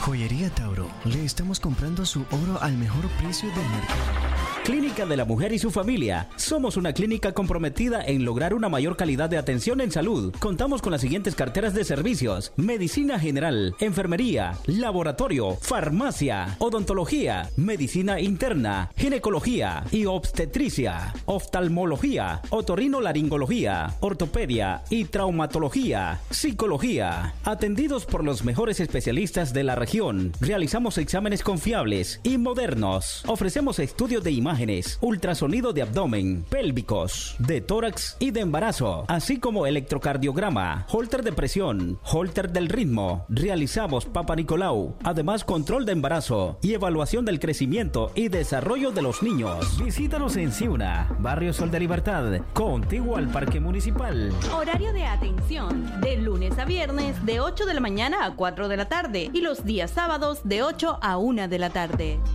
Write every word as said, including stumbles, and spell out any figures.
Joyería Tauro. Le estamos comprando su oro al mejor precio del mercado. Clínica de la Mujer y su Familia. Somos una clínica comprometida en lograr una mayor calidad de atención en salud. Contamos con las siguientes carteras de servicios: medicina general, enfermería, laboratorio, farmacia, odontología, medicina interna, ginecología y obstetricia, oftalmología, otorrinolaringología, ortopedia y traumatología, psicología. Atendidos por los mejores especialistas de la región. Realizamos exámenes confiables y modernos. Ofrecemos estudios de imagen, ultrasonido de abdomen, pélvicos, de tórax y de embarazo, así como electrocardiograma, holter de presión, holter del ritmo. Realizamos Papa Nicolau, además control de embarazo y evaluación del crecimiento y desarrollo de los niños. Visítanos en Ciuna, Barrio Sol de Libertad, contiguo al Parque Municipal. Horario de atención, de lunes a viernes de ocho de la mañana a cuatro de la tarde y los días sábados de ocho a una de la tarde.